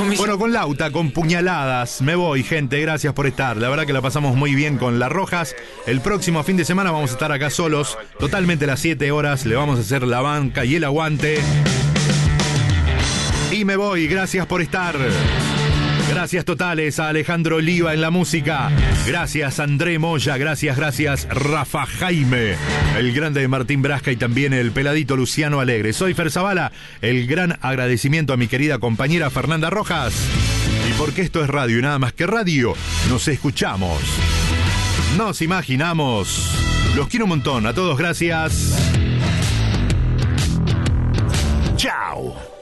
Bueno, con Lauta, con puñaladas. Me voy, gente, gracias por estar. La verdad que la pasamos muy bien con Las Rojas. El próximo fin de semana vamos a estar acá solos, totalmente a las 7 horas. Le vamos a hacer la banca y el aguante. Y me voy, gracias por estar. Gracias totales a Alejandro Oliva en la música. Gracias André Moya, gracias Rafa Jaime, el grande de Martín Brasca y también el peladito Luciano Alegre. Soy Fer Zavala, el gran agradecimiento a mi querida compañera Fernanda Rojas. Y porque esto es radio y nada más que radio, nos escuchamos, nos imaginamos. Los quiero un montón, a todos gracias. Chao.